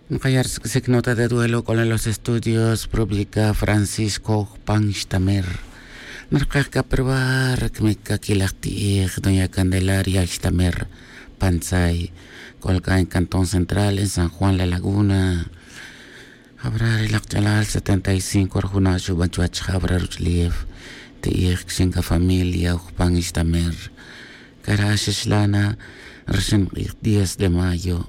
Nkayar nota de duelo con los estudios pública Francisco Panchtamer. Narkaka probar kmika kilaktiig doña Candelaria Ixtamer Panzay. Colca en Cantón Central en San Juan La Laguna. Habrar el actual 75 Arjunashu Banchuach Habrar Uchlief. Tiig Xinka familia Upan Ixtamer. Karashislana recién 10 de mayo.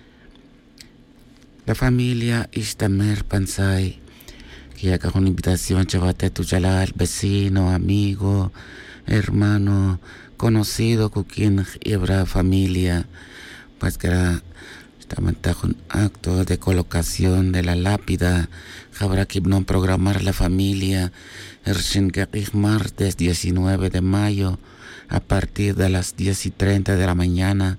La familia Ixtamer Panzay, que acá con invitación, chavate tu chalal, vecino, amigo, hermano, conocido, con quien hebra familia, pues que era un acto de colocación de la lápida, habrá que no programar la familia, el martes 19 de mayo, a partir de las 10:30 de la mañana,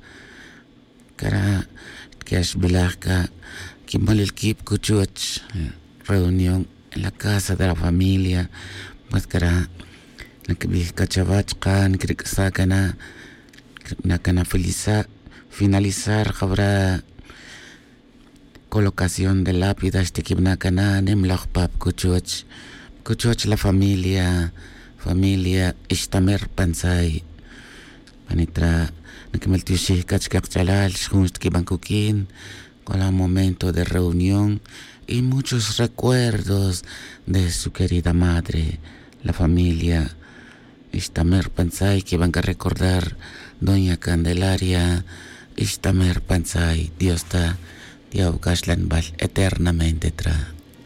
que es Belaca, Kimbal el Kip Kuchuach, reunión en la casa de la familia, pues que era la que vi Cachavachkan, que sacana, na finalizar, habrá colocación de lápidas, de Kibnakana, Nemlachpap Kuchuach, la familia Ixtamer Panzay, Panitra, Nakimeltushi Kachkachalal, Shunst Kibankukin, con el momento de reunión y muchos recuerdos de su querida madre, la familia Ixtamer Panzay, que van a recordar doña Candelaria Ixtamer Panzay. Dios está, Dios Gashlanbal, eternamente tra.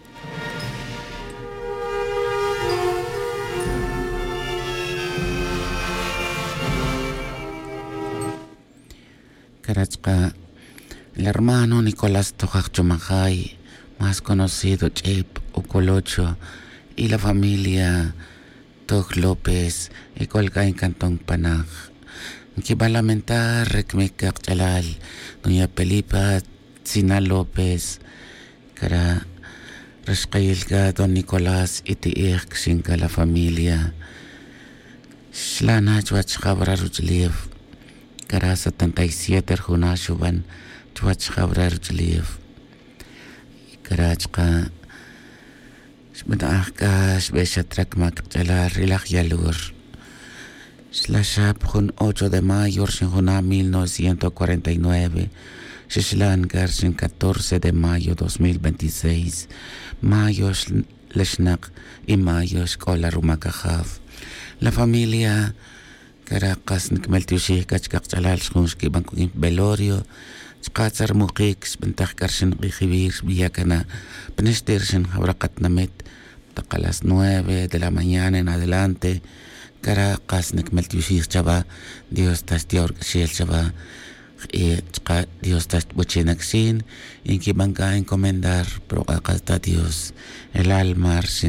Karachka, el hermano Nicolás Tojachomajay, más conocido Chep Ocolocho, y la familia Toj López, y colga en Cantón Panaj. Que va a lamentar Rekmeka Chalal, doña Pelipa Tzina López, cara Reshkailga, don Nicolás, y Tieg Xinka la familia. Shlana Chuach Habra Rujliev, cara 77 Junashuban. Chuach Habrar Jlief Karachka Shbedachka Shbeshatrak Makchala Rilach Yalur Shlashab Jun 8 de mayo Shinjuna 1949 Shishlan Garshin 14 de mayo 2026 Mayo Leshnak y Mayo Shkola Rumakajav. La familia Caracas Nikmeltushi Kachkachalal Shunski Banco Velorio Skatzar Mukix, Bentakarsin, Rijibir, Villacana, Penestirsin, Habracatnamet, a las 9 de la mañana en adelante, Caracas, Nekmeltushir Chava, Dios Tastior, Shiel Chava, Dios Tastbuchinaxin, en que van a encomendar, pro acá Dios, el alma,